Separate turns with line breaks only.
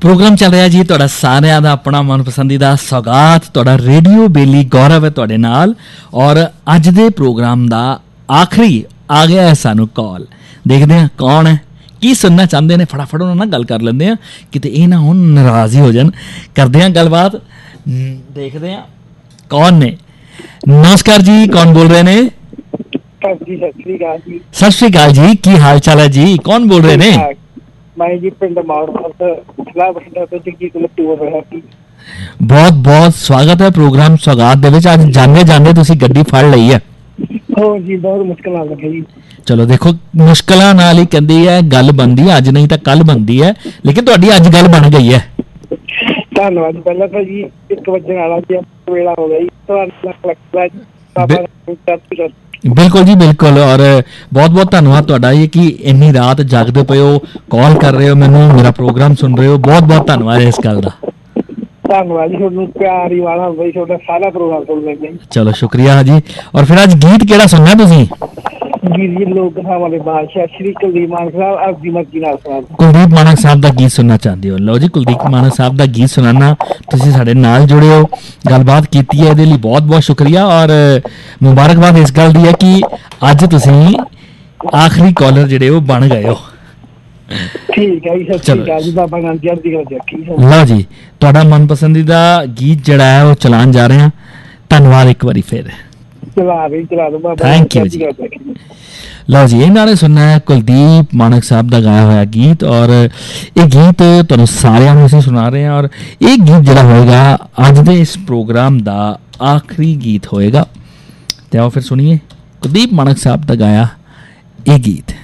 Programme चल रहा जी तुहाडा सारिਆਂ ਦਾ अपना मनपसंदीदा सौगात तुहाडा रेडियो बेली गौरव है तुहाडे नाल और अज दे प्रोग्राम दा आखिरी आ गया है सानू कॉल। देखते हैं कौन है की सुनना चाहते हैं, फटाफट उन्होंने ना गल कर लेंदे हैं किते ये ना हुण नाराज ही हो जान। करते हैं गलबात, देखते हैं कौन ने। नमस्कार जी, कौन बोल रहे ने? सत श्री अकाल जी, की हाल चाल है जी? कौन बोल रहे ने?
मैं जी पिंड
बहुत बहुत स्वागत है प्रोग्राम सौगात दे विच। अज जांदे जांदे तुसीं गड्डी फड़ लई है।
हो जी, बहुत मुश्किल आ गई।
चलो देखो, मुश्किलां नाल ही कहंदी है गल बनदी है, अज नहीं तां कल बनदी है, लेकिन तुहाडी अज गल बन गई है।
धन्नवाद। पहला तो जी 1 बजे वाला जी वेला हो गई,
बिल्कुल जी बिल्कुल। और बहुत बहुत धन्नवाद तुहाडा ये कि इन्नी रात जागदे पे हो, कॉल कर रहे हो मैनू, मेरा प्रोग्राम सुन रहे हो, बहुत बहुत धन्नवाद इस गल दा।
धन्नवाद जी, तुहानू प्यार ही वाला भाई, तुहाडा सारा प्रोग्राम सुन लेंगे।
चलो शुक्रिया जी। और फिर आज गीत केड़ा सुनना तुसीं?
जी लोक कथा वाले बादशाह श्री कुलदीप मानक साहब आप दी मर्जी नाल सुना।
कुलदीप मानक साहब दा गीत सुनना चाहते हो? लो जी, कुलदीप मानक साहब दा गीत सुनाना। तुसीं साडे नाल जुड़े हो, गलबात कीती है, इहदे लई बहुत बहुत शुक्रिया और मुबारकबाद इस गल दी है कि अज तुसीं आखिरी कॉलर जिहड़े हो बन गए हो।
ठीक है जी, सत श्री अकाल जी, बाबा नानक जी दी गल रखी।
लो जी, तुहाडा मनपसंदीदा गीत जिहड़ा है वो चलान जा रहे हैं। धन्नवाद एक बारी फिर।
चला दो बाबा।
थैंक यू जी। लो जी, इन्होंने सुनना है कुलदीप मानक साहब का गाया हुआ गीत और ये गीत तुहानू सारिਆਂ ਨੂੰ ਅਸੀਂ सुना रहे हैं और ये गीत जिहड़ा होएगा अज दे इस प्रोग्राम का आखिरी गीत होएगा। तो आओ फिर सुनिए कुलदीप मानक साहब का गाया ये गीत।